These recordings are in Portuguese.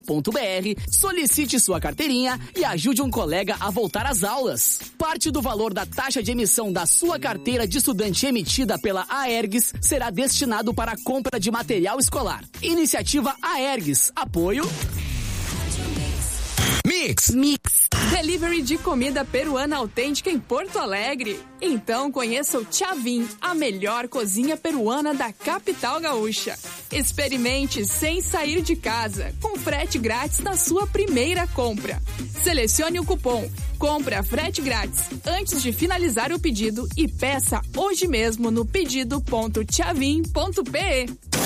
Solicite sua carteirinha e ajude um colega a voltar às aulas. Parte do valor da taxa de emissão da sua carteira de estudante emitida pela Aergs será destinado para a compra de material escolar. Iniciativa Aergs. Apoio Mix. Delivery de comida peruana autêntica em Porto Alegre. Então conheça o Chavin, a melhor cozinha peruana da capital gaúcha. Experimente sem sair de casa, com frete grátis na sua primeira compra. Selecione o cupom Compra Frete Grátis antes de finalizar o pedido e peça hoje mesmo no pedido.chavin.pe.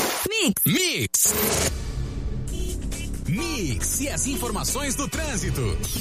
Mix e as informações do trânsito.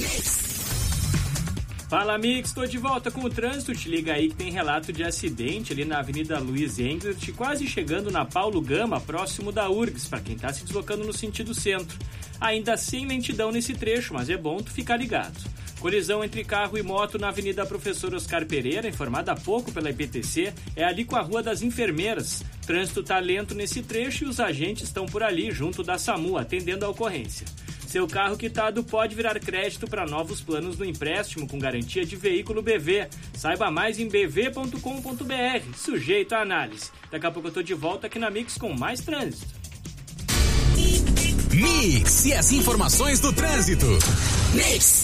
Fala, Mix, tô de volta com o trânsito. Te liga aí que tem relato de acidente ali na Avenida Luiz Englert, quase chegando na Paulo Gama, próximo da URGS, para quem tá se deslocando no sentido centro. Ainda sem lentidão nesse trecho, mas é bom tu ficar ligado. Colisão entre carro e moto na Avenida Professor Oscar Pereira, informada há pouco pela IPTC, é ali com a Rua das Enfermeiras. Trânsito tá lento nesse trecho e os agentes estão por ali, junto da SAMU, atendendo a ocorrência. Seu carro quitado pode virar crédito para novos planos no empréstimo com garantia de veículo BV. Saiba mais em bv.com.br, sujeito à análise. Daqui a pouco eu tô de volta aqui na Mix com mais trânsito. Mix e as informações do trânsito. Mix.